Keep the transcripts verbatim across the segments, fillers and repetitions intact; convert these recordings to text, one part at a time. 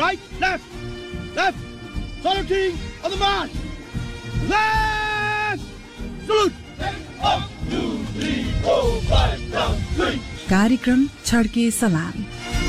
Right, left, left. Solo team on the march. Left. Salute. One, two, three, four, five, down, three. कार्यक्रम छड्के सलाम।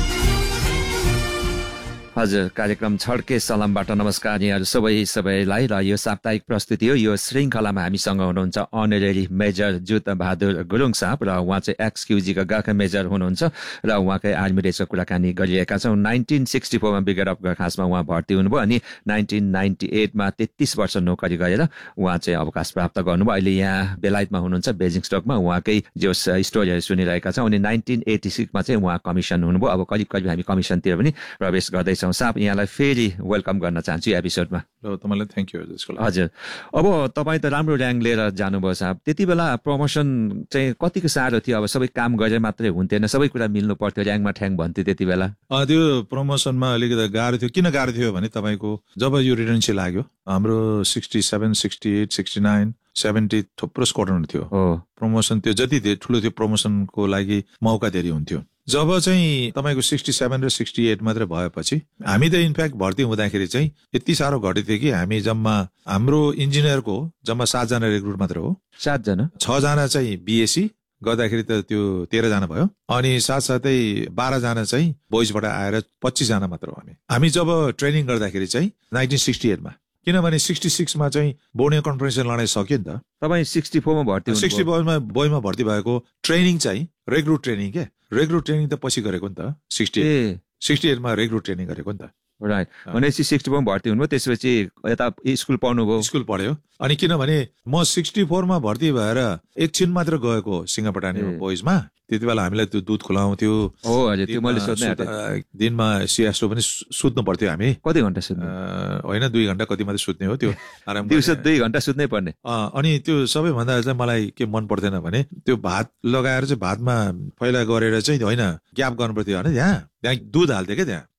हजुर, कार्यक्रम छड्के सलामबाट नमस्कार यहाँहरू सबै सबैलाई। र यो साप्ताहिक प्रस्तुति हो। यो श्रृङ्खलामा हामीसँग हुनुहुन्छ अनरेरी मेजर जुत बहादुर गुरुङ साहब, र उहाँ चाहिँ एक्सक्युजीका गर्खा मेजर हुनुहुन्छ र उहाँकै आर्मी रेसको कुराकानी गरिरहेका छौँ। नाइन्टिन सिक्सटी फोरमा ब्रिगेड अफ खासमा उहाँ भर्ती हुनुभयो अनि नाइन्टिन नाइन्टी एटमा तेत्तिस वर्ष नोकरी गरेर उहाँ चाहिँ अवकाश प्राप्त गर्नुभयो। अहिले यहाँ बेलायतमा हुनुहुन्छ, बेजिङ स्टकमा। उहाँकै जो स्टोरीहरू सुनिरहेका छौँ। अनि नाइन्टिन एटी सिक्समा चाहिँ उहाँ कमिसन हुनुभयो। अब करिब करिब हामी कमिसनतिर पनि प्रवेश गर्दैछौँ। साहब, यहाँलाई फेरि वेलकम गर्न चाहन्छु यो एपिसोडमा। तपाईँलाई थ्याङ्क यू त्यसको लागि। हजुर, अब तपाईँ त राम्रो ऱ्याङ्क लिएर जानुभयो साहब। त्यति बेला प्रमोसन चाहिँ कतिको साह्रो थियो? अब सबै काम गरे मात्रै हुन्थेन, सबै कुरा मिल्नु पर्थ्यो, ऱ्याङ्कमा ठ्याङ भन्थ्यो त्यति बेला? त्यो प्रमोसनमा अलिकति गाह्रो थियो। किन गाह्रो थियो भने तपाईँको जब यो रिटेन्सी लाग्यो, हाम्रो sixty seven sixty at sixty nine seventy थुप्रो स्क्वाड्रन थियो। प्रमोसन त्यो जति थियो ठुलो थियो, प्रमोसनको लागि मौका धेरै हुन्थ्यो। जब चाहिँ तपाईँको सिक्सटी सेभेन र सिक्सटी एट मात्रै भएपछि हामी त इनफ्याक्ट भर्ती हुँदाखेरि चाहिँ यति साह्रो घटेको थियो कि हामी जम्मा हाम्रो इन्जिनियरको जम्मा सातजना रिक्रुट मात्र हो। सातजना छजना चाहिँ बिएससी गर्दाखेरि त त्यो तेह्रजना भयो। अनि साथसाथै बाह्रजना चाहिँ बोइजबाट आएर पच्चिसजना मात्र हो हामी। हामी जब ट्रेनिङ गर्दाखेरि चाहिँ नाइन्टिन सिक्सटी एटमा, किनभने सिक्सटी सिक्समा चाहिँ बोर्नियो कन्फरेन्सन लडाइँ सक्यो नि त। तपाईँ सिक्सटी फोरमा भर्ती सिक्सटी फोरमा बोइमा भर्ती भएको ट्रेनिङ चाहिँ रेक्रुट ट्रेनिङ के रेक्रुट ट्रेनिङ त पछि गरेको नि त। सिक्सटी एट सिक्सटी एटमा रेक्रुट ट्रेनिङ गरेको नि त। राइट, भनेपछि सिक्सटी फोरमा भर्ती हुनुभयो, त्यसपछि यता स्कुल पढ्नुभयो? स्कुल पढ्यो। अनि किनभने म सिक्सटी फोरमा भर्ती भएर एकछिन मात्र गएको सिंहपटानी बोइजमा, त्यति बेला हामीलाई त्यो दुध खुलाउँथ्यो। हो हजुर, त्यो मैले सोध्ने। दिनमा सिएसओ पनि सुत्नु पर्थ्यो हामी। कति घन्टा सुत्ने? होइन, दुई घन्टा कति मात्रै सुत्ने हो त्यो। दिउँसो दुई घन्टा सुत्नै पर्ने। अनि त्यो सबैभन्दा चाहिँ मलाई के मन पर्दैन भने त्यो भात लगाएर चाहिँ भातमा पहिला गरेर चाहिँ होइन ग्याप गर्नु पर्थ्यो होइन, त्यहाँ त्यहाँ दुध हाल्थ्यो क्या त्यहाँ।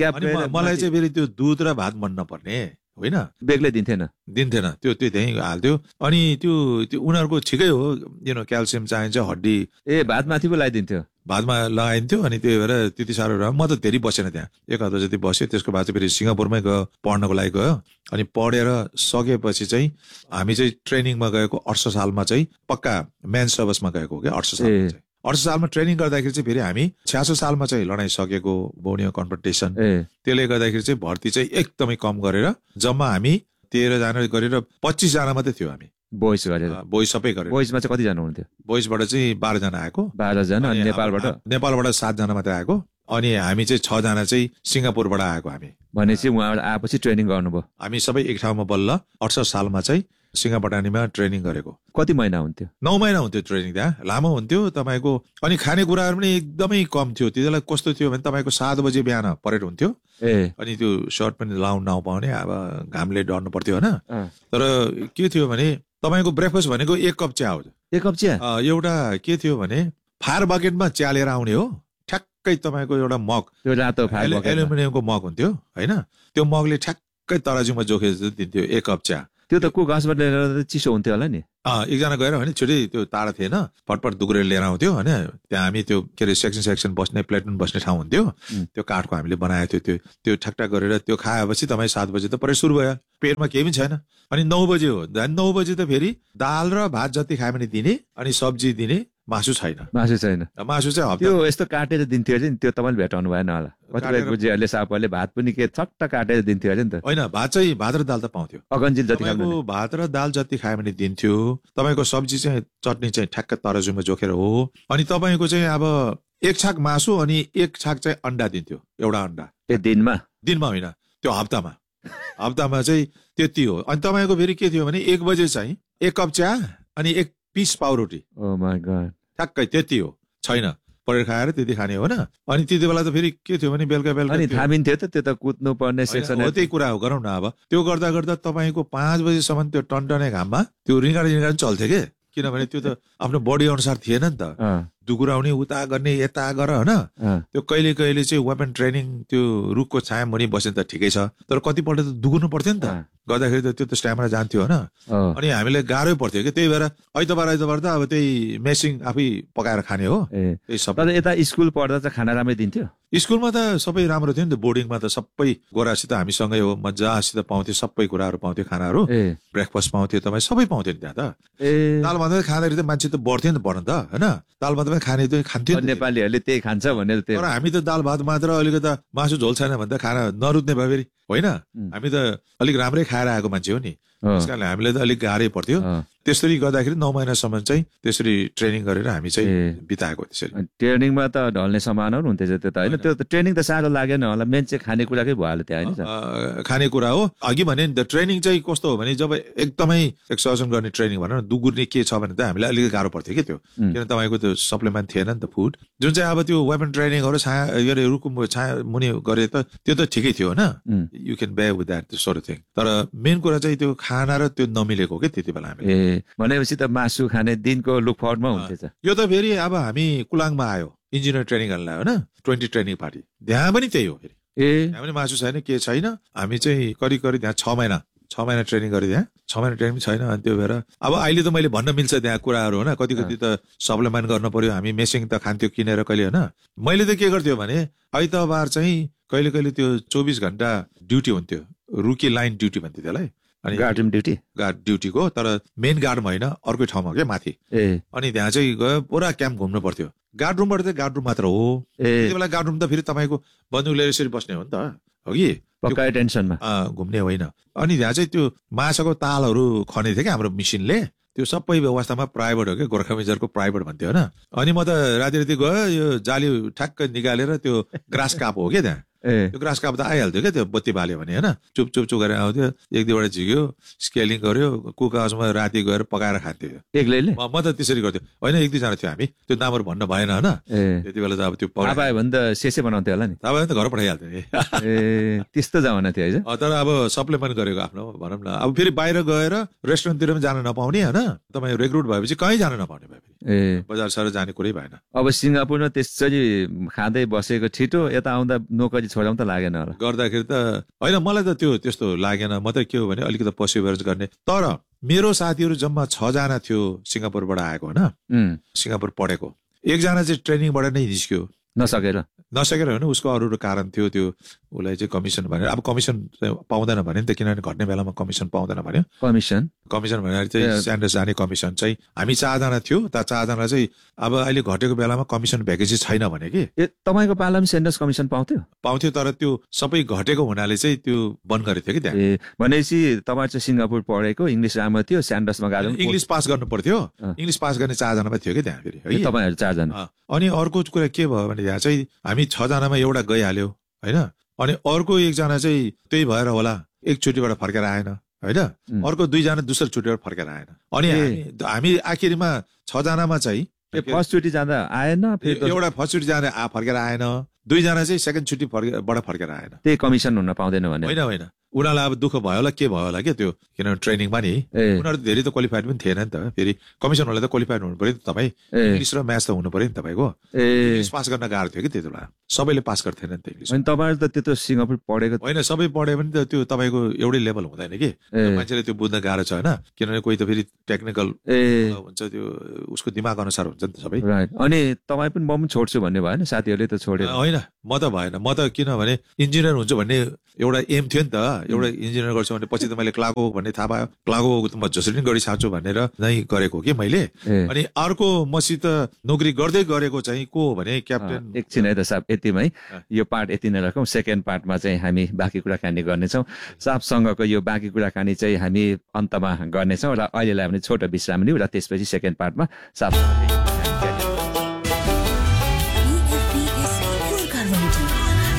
मलाई चाहिँ फेरि त्यो दुध र भात मन नपर्ने होइन, बेग्लै दिन्थेन दिन्थेन त्यो त्यो त्यहीँ हाल्थ्यो। अनि त्यो त्यो उनीहरूको ठिकै हो, यु नो क्याल्सियम चाहिन्छ, हड्डी। ए भात माथि पो लगाइदिन्थ्यो? भातमा लगाइन्थ्यो। अनि त्यही भएर त्यति साह्रो रह्यो। म त धेरै बसेन त्यहाँ, एक हप्ता जति बस्यो। त्यसको बाद चाहिँ फेरि सिङ्गापुरमै गयो पढ्नको लागि गयो। अनि पढेर सकेपछि चाहिँ हामी चाहिँ ट्रेनिङमा गएको अठसट्ठी सालमा चाहिँ पक्का मेन सर्भिसमा गएको क्या। अठसट्ठी सालमा चाहिँ अठसट्ठी सालमा ट्रेनिङ गर्दाखेरि चाहिँ फेरि हामी छ्यासठ सालमा चाहिँ लडाइँ सकेको बोर्नियो कन्फरेन्टेसन। त्यसले गर्दाखेरि चाहिँ भर्ती चाहिँ एकदमै कम गरेर जम्मा हामी तेह्रजना गरेर पच्चिसजना मात्रै थियो हामी बोइज गरेर। बोइज सबै गरेर। बोइजमा चाहिँ कतिजना हुन्थ्यो? बोइजबाट चाहिँ बाह्रजना आएको। बाह्रजना अनि नेपालबाट नेपालबाट सातजना मात्रै आएको। अनि हामी चाहिँ छजना चाहिँ सिङ्गापुरबाट आएको हामी। भनेपछि उहाँबाट आएपछि ट्रेनिङ गर्नुभयो? हामी सबै एक ठाउँमा बल्ल अठसट्ठी सालमा चाहिँ सिङ्गापटानीमा ट्रेनिङ गरेको। कति महिना हुन्थ्यो? नौ महिना हुन्थ्यो ट्रेनिङ त्यहाँ, लामो हुन्थ्यो तपाईँको। अनि खानेकुराहरू पनि एकदमै कम थियो। त्यति बेला कस्तो थियो भने तपाईँको सात बजे बिहान परेड हुन्थ्यो। ए अनि त्यो सर्ट पनि लाउन नपाउने, अब घामले डर्नु पर्थ्यो होइन। तर के थियो भने तपाईँको ब्रेकफास्ट भनेको एक कप चिया हो। एक कप चिया? एउटा के थियो भने फायर बकेटमा चिया लिएर आउने हो। ठ्याक्कै तपाईँको एउटा मग, त्यो रातो एल्युमिनियमको मग हुन्थ्यो होइन, त्यो मगले ठ्याक्कै तराजुमा जोखेर दिन्थ्यो एक कप चिया। त्यो त को घाँसबाट लिएर चिसो हुन्थ्यो होला नि? एकजना गएर भने छिटै त्यो टाढा थिएन, फटफट दुग्रेर लिएर आउँथ्यो होइन। त्यहाँ हामी त्यो के अरे सेक्सन सेक्सन बस्ने प्लेटुन बस्ने ठाउँ हुन्थ्यो। त्यो काठको हामीले बनाएको थियो। त्यो त्यो ठ्याक्ठ्याक गरेर त्यो खाएपछि तपाईँ सात बजे त परेड सुरु भयो, पेटमा केही पनि छैन। अनि नौ बजे हो, झन् नौ बजे त फेरि दाल र भात जति खायो भने दिने, अनि सब्जी दिने, मासु छैन। मासु छैन? मासु चाहिँ त्यो यस्तो काटेर दिन्थ्यो अरे नि, त्यो तपाईँले भेटाउनु भएन होला? कतिपय गुजियाहरूले सापहरूले भात पनि के छट्ट काटेर दिन्थ्यो अरे नि त? होइन, भात चाहिँ भात र दाल त पाउँथ्यो। अगन्जिल जति खायो भात र दाल जति खायो भने दिन्थ्यो। तपाईँको सब्जी चाहिँ चटनी चाहिँ ठ्याक्क तराजुमा जोखेर हो। अनि तपाईँको चाहिँ अब एक छाक मासु अनि एक छाक चाहिँ अन्डा दिन्थ्यो, एउटा अन्डा। ए दिनमा? दिनमा होइन, त्यो हप्तामा। हप्तामा चाहिँ त्यति हो। अनि तपाईँको फेरि के थियो भने एक बजे चाहिँ एक कप चिया अनि एक पिस पाउरोटी। ओ माय गॉड, ठ्याक्कै त्यति हो। छैन, परेड खाएर त्यति खाने हो न। अनि त्यति बेला त फेरि के थियो भने बेलुका बेलुका अनि थामिन्थ्यो त त्यो त कुद्नु पर्ने सेक्सन हो। त्यही कुरा हो, गरौँ न। अब त्यो गर्दा गर्दा तपाईँको पाँच बजेसम्म त्यो टनटने घाममा त्यो रिङ्गाड रिङ्गाड चल्थ्यो के, किनभने त्यो त आफ्नो बडी अनुसार थिएन नि त। दुगुराउने उता गर्ने यता गर होइन त्यो कहिले कहिले चाहिँ वेपन ट्रेनिङ त्यो रुखको छाया मुनि बस्यो त ठिकै छ तर कतिपल्ट त दुगुर्नु पर्थ्यो नि त गर्दाखेरि त त्यो त स्ट्यामिना जान्थ्यो होइन अनि हामीलाई गाह्रै पर्थ्यो कि त्यही भएर आइतबार आइतबार त अब त्यही मेसिङ आफै पकाएर खाने हो त्यही सबै। यता स्कुल पढ्दा चाहिँ खाना राम्रै दिन्थ्यो स्कुलमा त सबै राम्रो थियो नि त बोर्डिङमा त सबै गोरासित हामीसँगै हो मजासित पाउँथ्यो सबै कुराहरू पाउँथ्यो खानाहरू ब्रेकफास्ट पाउँथ्यो तपाईँ सबै पाउँथ्यो नि त्यहाँ त दाल भात खाँदाखेरि त मान्छे त बढ्थ्यो नि त पढ्न त होइन दाल भात खाने त खान्थ्यो नेपालीहरूले त्यही खान्छ भनेर तर हामी त दाल भात मात्र अलिकति मासु झोल छैन भने त खाना नरुच्ने भयो फेरि होइन हामी त अलिक राम्रै खाएर आएको मान्छे हो नि त्यस कारणले हामीलाई त अलिक गाह्रै पर्थ्यो त्यसरी गर्दाखेरि नौ महिनासम्म चाहिँ त्यसरी ट्रेनिङ गरेर हामी चाहिँ बिताएको त्यसरी ट्रेनिङमा त ढल्ने सामानहरू हुन्थ्यो त्यो त होइन त्यो ट्रेनिङ त साह्रो लागेन होला मेन चाहिँ खानेकुराकै भइहाल्यो त्यहाँ होइन खानेकुरा हो अघि भने नि त ट्रेनिङ चाहिँ कस्तो हो भने जब एकदमै एक्सर्सन गर्ने ट्रेनिङ भनौँ न दुगुर्ने के छ भने त हामीलाई अलिकति गाह्रो पर्थ्यो कि त्यो किन तपाईँको त्यो सप्लिमेन्ट थिएन नि त फुड जुन चाहिँ अब त्यो वेपन ट्रेनिङहरू छाया के अरे रुकुम छाया मुनि गरे त त्यो त ठिकै थियो होइन you can bare with that त्यो सोर्ट थिङ तर मेन कुरा चाहिँ त्यो खाना र त्यो नमिलेको कि त्यति बेला हामीले भनेपछि त मासु खाने दिनको लुकफाउटमा हुन्थ्यो यो त फेरि अब हामी कुलाङमा आयो इन्जिनियर ट्रेनिङ गर्नलाई होइन ट्वेन्टी ट्रेनिङ पार्टी त्यहाँ पनि त्यही हो फेरि ए त्यहाँ पनि मासु छैन के छैन हामी चाहिँ करिब करिब त्यहाँ छ महिना छ महिना ट्रेनिङ गरेँ त्यहाँ छ महिना ट्रेनिङ छैन अनि त्यो भएर अब अहिले त मैले भन्न मिल्छ त्यहाँ कुराहरू होइन कति कति त सप्लिमेन्ट गर्नु पर्यो हामी मेसिङ त खान्थ्यो किनेर कहिले होइन मैले त के गर्थ्यो भने आइतबार चाहिँ कहिले कहिले त्यो चौबिस घन्टा ड्युटी हुन्थ्यो रुकी लाइन ड्युटी भन्थ्यो त्यसलाई अनि गार्ड रुम ड्युटी गार्ड ड्युटीको तर मेन गार्डमा होइन अर्कै ठाउँमा क्या माथि अनि त्यहाँ चाहिँ गयो पुरा क्याम्प घुम्नु पर्थ्यो गार्ड रुमबाट चाहिँ गार्ड रुम मात्र हो त्यति बेला गार्ड रुम त फेरि तपाईँको बन्दुक लिएर यसरी बस्ने हो नि त हो कि टेन्सनमा घुम्ने होइन अनि त्यहाँ चाहिँ त्यो माछाको तालहरू खने थियो क्या हाम्रो मिसिनले त्यो सबै व्यवस्थामा प्राइभेट हो क्या गोर्खा मेजरको प्राइभेट भन्थ्यो होइन अनि म त राति राति गयो यो जाली ठ्याक्क निकालेर त्यो ग्रास काप हो क्या त्यहाँ त्यो ग्रास काप त आइहाल्थ्यो क्या त्यो बत्ती बाल्यो भने होइन चुप चुप चुप गरेर आउँथ्यो एक दुईवटा झिक्यो स्केलिङ गर्यो कुक हाउसमा राति गएर पकाएर खान्थ्यो एक्लैले म त त्यसरी गर्थ्यो होइन एक दुईजना थियो हामी त्यो नामहरू भन्न भएन होइन त्यति बेला त अब त्यो पायो भने त सेसे बनाउँथ्यो होला नि तपाईँ त घर पठाइहाल्थ्यो नि ए त्यस्तो जमाना थियो है तर अब सप्लिमेन्ट गरेको आफ्नो भनौँ न अब फेरि बाहिर गएर रेस्टुरेन्टतिर पनि जान नपाउने होइन तपाईँ रेक्रुट भएपछि कहीँ जान नपाउने भयो ए बजार सर जाने कुरै भएन अब सिङ्गापुरमा त्यसरी खाँदै बसेको छिटो यता आउँदा नोकरी छोडाउँ त लागेन होला गर्दाखेरि त होइन मलाई त त्यो त्यस्तो लागेन म त के हो भने अलिकति पर्सिभरेन्स गर्ने तर मेरो साथीहरू जम्मा छजना थियो सिङ्गापुरबाट आएको होइन सिङ्गापुर पढेको एकजना चाहिँ ट्रेनिङबाट नै निस्क्यो नसकेर नसकेर होइन उसको अरू अरू कारण थियो त्यो उसलाई चाहिँ कमिसन भनेर अब कमिसन पाउँदैन भने नि त किनभने घट्ने बेलामा कमिसन पाउँदैन भन्यो कमिसन कमिसन भनेर चाहिँ स्यान्डर्स जाने कमिसन चाहिँ हामी चारजना थियो त चारजना चाहिँ अब अहिले घटेको बेलामा कमिसन भ्याकेन्सी छैन भने कि ए तपाईँको पालामा स्यान्डर्स कमिसन पाउँथ्यो पाउँथ्यो तर त्यो सबै घटेको हुनाले चाहिँ त्यो बन्द गरेको थियो कि त्यहाँ ए भनेपछि तपाईँ चाहिँ सिङ्गापुर पढेको इङ्ग्लिस राम्रो थियो स्यान्डर्समा गएर इङ्ग्लिस पास गर्नु पर्थ्यो इङ्ग्लिस पास गर्ने चारजनामा थियो कि त्यहाँ फेरि है तपाईँहरू चारजना अनि अर्को कुरा के भयो भने यहाँ चाहिँ हामी छजनामा एउटा गइहाल्यो होइन अनि अर्को एकजना चाहिँ त्यही भएर होला एकचोटिबाट फर्केर आएन होइन अर्को दुईजना दोस्रो चोटिबाट फर्केर आएन अनि हामी आखिरमा छजनामा चाहिँ फर्स्ट चोटि जाँदा आएन एउटा फर्स्ट चोटि जाँदा आ फर्केर आएन दुईजना चाहिँ सेकेन्ड चोटि फर्केबाट फर्केर आएन त्यही कमिसन हुन पाउँदैन भने होइन होइन उनीहरूलाई अब दुःख भयो होला के भयो होला क्या त्यो किनभने ट्रेनिङमा नि उनीहरू धेरै त क्वालिफाइड पनि थिएन नि त फेरि कमिसनहरूलाई त क्वालिफाइड हुनु पर्यो नि त तपाईँ इङ्ग्लिस र म्याथ त हुनु पर्यो नि तपाईँको इङ्ग्लिस पास गर्न गाह्रो थियो कि त्यति बेला सबैले पास गर्थेन नि त इङ्ग्लिस अनि तपाईँहरू त त्यो सिङ्गापुर पढेको होइन सबै पढ्यो भने त त्यो तपाईँको एउटै लेभल हुँदैन कि मान्छेले त्यो बुझ्न गाह्रो छ होइन किनभने कोही त फेरि टेक्निकल हुन्छ त्यो उसको दिमाग अनुसार हुन्छ नि त सबै अनि तपाईँ पनि म पनि छोड्छु भन्ने भएन साथीहरूले त छोड्यो होइन म त भएन म त किनभने इन्जिनियर हुन्छु भन्ने एउटा एम थियो नि त एउटा इन्जिनियर गर्छु भने पछि त मैले क्लागो भन्ने थाहा पायो क्लागो त म जसरी पनि गरी साँच्छु भनेर नै गरेको कि मैले अनि अर्को मसित नोकरी गर्दै गरेको चाहिँ को हो भने क्याप्टेन एकछिन है त साहब यतिमै यो पार्ट यति नै राखौँ सेकेन्ड पार्टमा चाहिँ हामी बाँकी कुराकानी गर्नेछौँ साहबसँगको यो बाँकी कुराकानी चाहिँ हामी अन्तमा गर्नेछौँ र अहिलेलाई भने छोटो विश्राम लिउँ र त्यसपछि सेकेन्ड पार्टमा साहब